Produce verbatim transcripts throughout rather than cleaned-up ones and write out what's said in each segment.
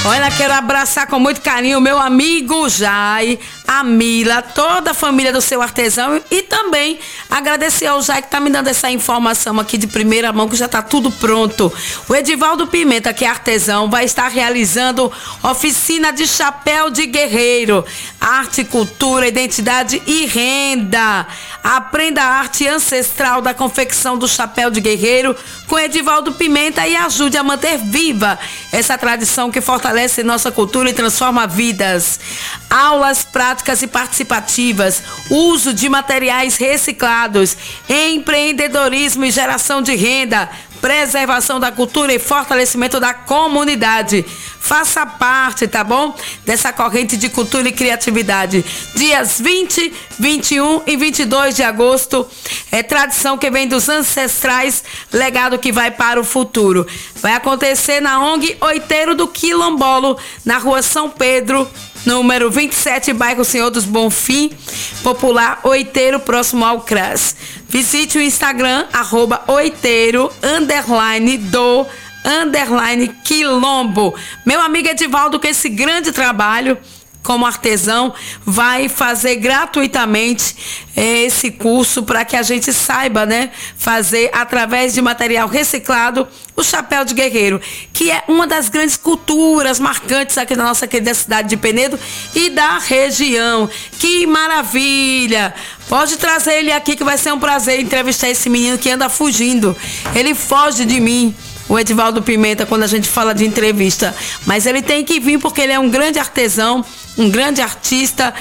Olha, quero abraçar com muito carinho o meu amigo Jai, a Mila, toda a família do Seu Artesão e também agradecer ao Jai que tá me dando essa informação aqui de primeira mão que já tá tudo pronto. O Edivaldo Pimenta, que é artesão, vai estar realizando oficina de chapéu de guerreiro, arte, cultura, identidade e renda. Aprenda a arte ancestral da confecção do chapéu de guerreiro com Edivaldo Pimenta e ajude a manter viva essa tradição que fortalece nossa cultura e transforma vidas. Aulas práticas e participativas, uso de materiais reciclados, empreendedorismo e geração de renda, preservação da cultura e fortalecimento da comunidade. Faça parte, tá bom? Dessa corrente de cultura e criatividade. Dias vinte, vinte e um e vinte e dois de agosto. É tradição que vem dos ancestrais, legado que vai para o futuro. Vai acontecer na O N G Oiteiro do Quilombolo, na rua São Pedro, número vinte e sete, bairro Senhor dos Bonfim, popular Oiteiro, próximo ao C R A S. Visite o Instagram, arroba oiteiro, underline, do, underline, quilombo. Meu amigo Edivaldo, com esse grande trabalho como artesão, vai fazer gratuitamente é, esse curso para que a gente saiba, né, fazer através de material reciclado o chapéu de guerreiro, que é uma das grandes culturas marcantes aqui da nossa querida cidade de Penedo e da região. Que maravilha! Pode trazer ele aqui que vai ser um prazer entrevistar esse menino que anda fugindo. Ele foge de mim, o Edivaldo Pimenta, quando a gente fala de entrevista. Mas ele tem que vir porque ele é um grande artesão, um grande artista,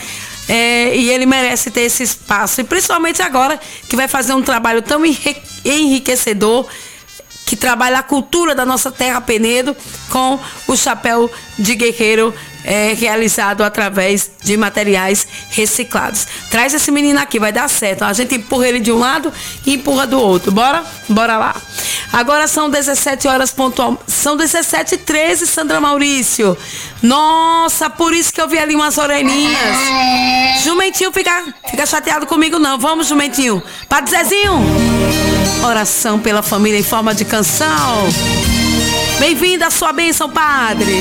é, e ele merece ter esse espaço. E principalmente agora que vai fazer um trabalho tão enriquecedor, que trabalha a cultura da nossa terra Penedo com o chapéu de guerreiro é, realizado através de materiais reciclados. Traz esse menino aqui, vai dar certo. A gente empurra ele de um lado e empurra do outro. Bora? Bora lá. Agora são dezessete horas pontual. São dezessete e treze, Sandra Maurício. Nossa, por isso que eu vi ali umas orelhinhas. Jumentinho fica, fica chateado comigo não. Vamos, Jumentinho. Padre Zezinho. Oração pela família em forma de canção. Bem-vinda à sua bênção, Padre.